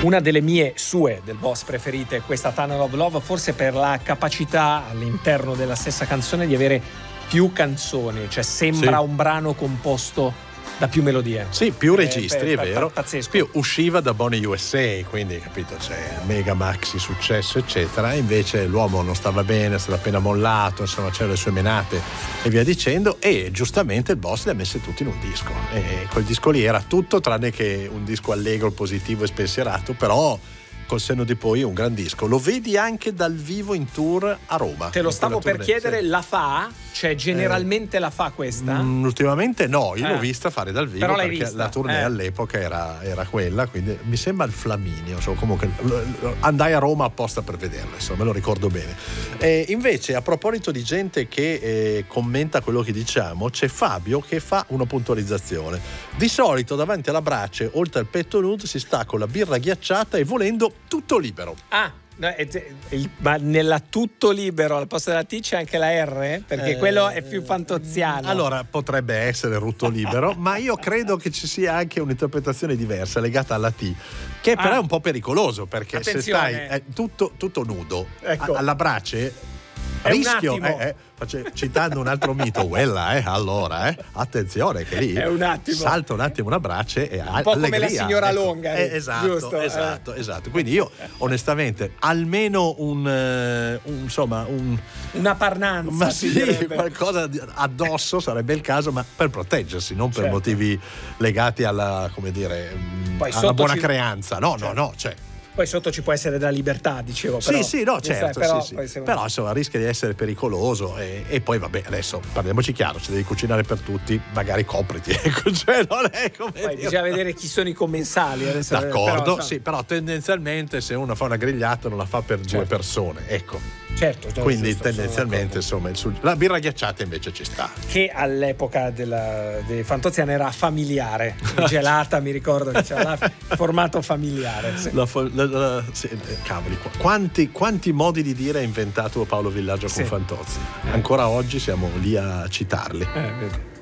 Una delle sue, del boss preferite è questa Tunnel of Love, forse per la capacità all'interno della stessa canzone di avere più canzoni, cioè sembra un brano composto da più melodie. Sì, più registri, è vero. Pazzesco. Più usciva da Bonnie USA, quindi capito, c'è mega maxi successo eccetera, e invece l'uomo non stava bene, è stato appena mollato, insomma c'erano le sue menate e via dicendo, e giustamente il boss le ha messe tutte in un disco, e quel disco lì era tutto tranne che un disco allegro, positivo e spensierato, però col senno di poi un gran disco. Lo vedi anche dal vivo in tour a Roma. Te lo stavo per chiedere, sì. La fa? Cioè generalmente la fa questa? Ultimamente no, io l'ho vista fare dal vivo, però perché vista. La tournée all'epoca era quella, quindi mi sembra il Flaminio, insomma, comunque andai a Roma apposta per vederlo, insomma, me lo ricordo bene. Invece, a proposito di gente che commenta quello che diciamo, c'è Fabio che fa una puntualizzazione. Di solito davanti alla brace, oltre al petto nude, si sta con la birra ghiacciata e volendo tutto libero. Ma nella tutto libero al posto della T c'è anche la R? Perché quello è più fantoziano. Allora potrebbe essere rutto libero, ma io credo che ci sia anche un'interpretazione diversa legata alla T, che però è un po' pericoloso, perché attenzione. se stai tutto nudo, ecco, alla brace, è rischio, citando un altro mito, allora attenzione che lì è un attimo. salta un attimo una brace e un po' allegria, come la signora Longa, esatto. Quindi io onestamente almeno una parnanza, ma sì, qualcosa addosso sarebbe il caso, ma per proteggersi, non per motivi legati alla, come dire, alla buona creanza. No, cioè. Poi sotto ci può essere della libertà, dicevo. Però, certo. Però insomma rischia di essere pericoloso, e poi vabbè, adesso parliamoci chiaro, se devi cucinare per tutti, magari copriti, ecco, cioè non è come poi bisogna vedere chi sono i commensali adesso. D'accordo, però tendenzialmente se uno fa una grigliata non la fa per due persone, ecco. Certo, quindi tendenzialmente insomma la birra ghiacciata invece ci sta, che all'epoca di Fantoziana era familiare, gelata, mi ricordo che c'era formato familiare, cavoli, quanti modi di dire ha inventato Paolo Villaggio con Fantozzi, ancora oggi siamo lì a citarli. Vedi.